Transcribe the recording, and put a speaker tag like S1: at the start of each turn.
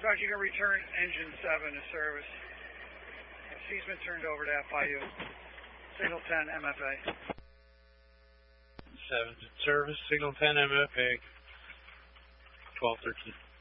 S1: Dispatch, you can return engine 7 to service. C's been turned over to FIU. Signal 10 MFA.
S2: 7 to service, signal 10 MFA. 1213.